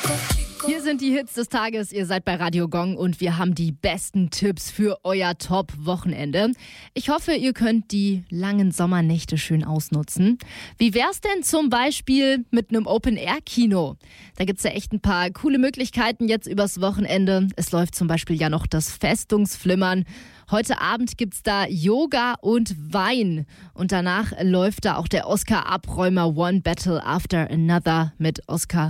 Hier sind die Hits des Tages. Ihr seid bei Radio Gong und wir haben die besten Tipps für euer Top-Wochenende. Ich hoffe, ihr könnt die langen Sommernächte schön ausnutzen. Wie wär's denn zum Beispiel mit einem Open-Air-Kino? Da gibt's ja echt ein paar coole Möglichkeiten jetzt übers Wochenende. Es läuft zum Beispiel ja noch das Festungsflimmern. Heute Abend gibt's da Yoga und Wein. Und danach läuft da auch der Oscar-Abräumer One Battle After Another mit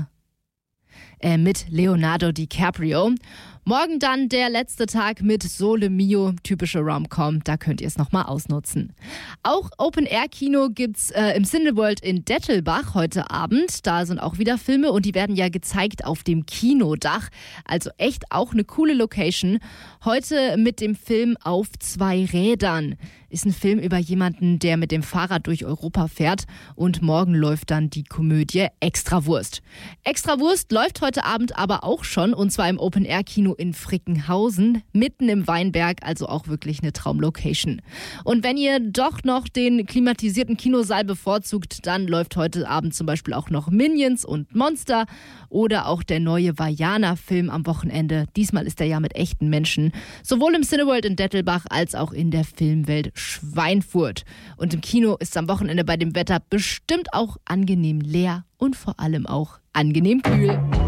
Leonardo DiCaprio. Morgen dann der letzte Tag mit Sole Mio, typische Rom-Com, da könnt ihr es nochmal ausnutzen. Auch Open-Air-Kino gibt's im Cineworld in Dettelbach heute Abend. Da sind auch wieder Filme und die werden ja gezeigt auf dem Kinodach. Also echt auch eine coole Location. Heute mit dem Film Auf zwei Rädern. Ist ein Film über jemanden, der mit dem Fahrrad durch Europa fährt. Und morgen läuft dann die Komödie Extrawurst. Extrawurst läuft heute Abend aber auch schon, und zwar im Open-Air-Kino in Frickenhausen, mitten im Weinberg, also auch wirklich eine Traumlocation. Und wenn ihr doch noch den klimatisierten Kinosaal bevorzugt, dann läuft heute Abend zum Beispiel auch noch Minions und Monster oder auch der neue Vajana-Film am Wochenende. Diesmal ist er ja mit echten Menschen, sowohl im Cineworld in Dettelbach als auch in der Filmwelt Schweinfurt. Und im Kino ist es am Wochenende bei dem Wetter bestimmt auch angenehm leer und vor allem auch angenehm kühl.